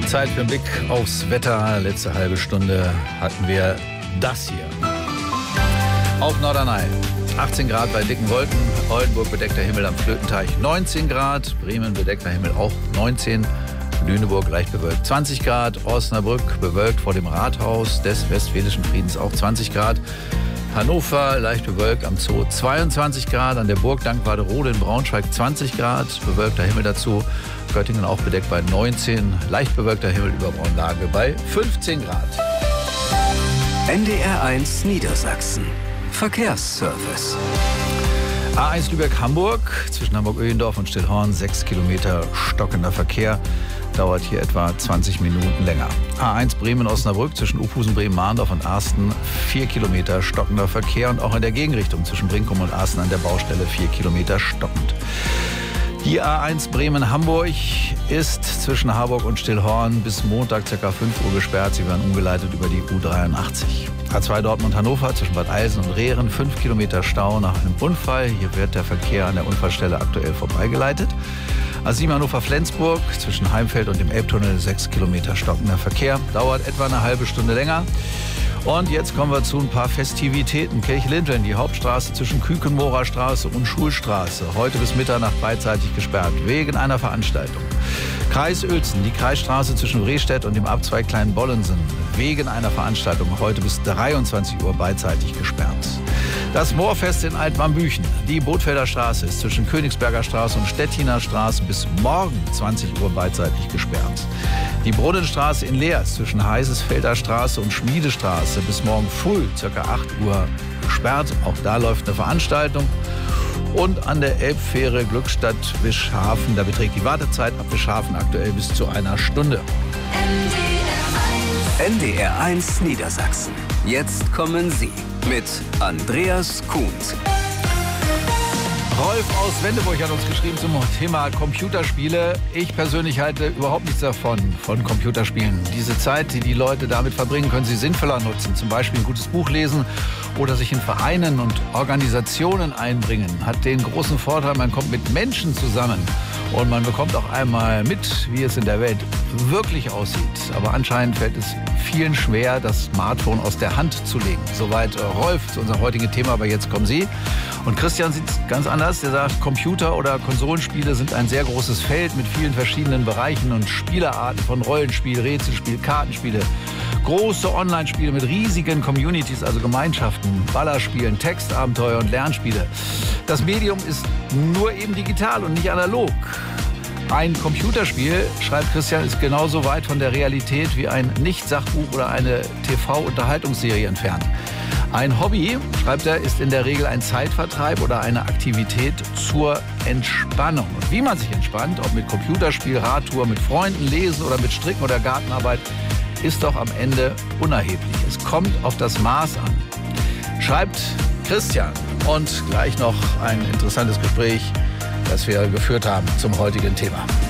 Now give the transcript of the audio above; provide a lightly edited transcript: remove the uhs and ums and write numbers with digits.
Zeit für einen Blick aufs Wetter. Letzte halbe Stunde hatten wir das hier. Auf Norderney 18 Grad bei dicken Wolken, Oldenburg bedeckter Himmel am Flötenteich 19 Grad, Bremen bedeckter Himmel auch 19, Lüneburg leicht bewölkt 20 Grad, Osnabrück bewölkt vor dem Rathaus des Westfälischen Friedens auch 20 Grad, Hannover leicht bewölkt am Zoo 22 Grad, an der Burg Dankwarderode in Braunschweig 20 Grad, bewölkter Himmel dazu, Göttingen auch bedeckt bei 19, leicht bewölkter Himmel über Braunlage bei 15 Grad. NDR1 Niedersachsen. Verkehrsservice. A1 Lübeck-Hamburg, zwischen Hamburg-Öhlendorf und Stillhorn 6 Kilometer stockender Verkehr. Dauert hier etwa 20 Minuten länger. A1 Bremen-Osnabrück, zwischen Uphusen, Bremen-Mahndorf und Arsten 4 Kilometer stockender Verkehr. Und auch in der Gegenrichtung zwischen Brinkum und Arsten an der Baustelle 4 Kilometer stockend. Die A1 Bremen-Hamburg ist zwischen Harburg und Stillhorn bis Montag ca. 5 Uhr gesperrt. Sie werden umgeleitet über die U83. A2 Dortmund-Hannover zwischen Bad Eilsen und Rehren 5 Kilometer Stau nach einem Unfall. Hier wird der Verkehr an der Unfallstelle aktuell vorbeigeleitet. A7 Hannover-Flensburg zwischen Heimfeld und dem Elbtunnel 6 Kilometer stockender Verkehr. Dauert etwa eine halbe Stunde länger. Und jetzt kommen wir zu ein paar Festivitäten. Kirchlinteln, die Hauptstraße zwischen Kükenmorer Straße und Schulstraße. Heute bis Mitternacht beidseitig gesperrt, wegen einer Veranstaltung. Kreis Uelzen, die Kreisstraße zwischen Rehstedt und dem Abzweig Kleinbollensen. Wegen einer Veranstaltung heute bis 23 Uhr beidseitig gesperrt. Das Moorfest in Altwarmbüchen. Die Bootfelder Straße ist zwischen Königsberger Straße und Stettiner Straße bis morgen 20 Uhr beidseitig gesperrt. Die Brunnenstraße in Leer ist zwischen Heißesfelder Straße und Schmiedestraße bis morgen früh ca. 8 Uhr gesperrt. Auch da läuft eine Veranstaltung. Und an der Elbfähre Glückstadt-Wischhafen, da beträgt die Wartezeit ab Wischhafen aktuell bis zu einer Stunde. NDR1 Niedersachsen. Jetzt kommen Sie mit Andreas Kuhns. Rolf aus Wendeburg hat uns geschrieben zum Thema Computerspiele. Ich persönlich halte überhaupt nichts davon, von Computerspielen. Diese Zeit, die die Leute damit verbringen, können sie sinnvoller nutzen. Zum Beispiel ein gutes Buch lesen oder sich in Vereinen und Organisationen einbringen. Hat den großen Vorteil, man kommt mit Menschen zusammen. Und man bekommt auch einmal mit, wie es in der Welt wirklich aussieht. Aber anscheinend fällt es vielen schwer, das Smartphone aus der Hand zu legen. Soweit Rolf zu unserem heutigen Thema, aber jetzt kommen Sie. Und Christian sieht es ganz anders. Der sagt, Computer- oder Konsolenspiele sind ein sehr großes Feld mit vielen verschiedenen Bereichen und Spielerarten von Rollenspiel, Rätselspiel, Kartenspiele. Große Online-Spiele mit riesigen Communities, also Gemeinschaften, Ballerspielen, Textabenteuer und Lernspiele. Das Medium ist nur eben digital und nicht analog. Ein Computerspiel, schreibt Christian, ist genauso weit von der Realität wie ein Nicht-Sachbuch oder eine TV-Unterhaltungsserie entfernt. Ein Hobby, schreibt er, ist in der Regel ein Zeitvertreib oder eine Aktivität zur Entspannung. Und wie man sich entspannt, ob mit Computerspiel, Radtour, mit Freunden, Lesen oder mit Stricken oder Gartenarbeit, ist doch am Ende unerheblich. Es kommt auf das Maß an, schreibt Christian. Und gleich noch ein interessantes Gespräch, das wir geführt haben zum heutigen Thema.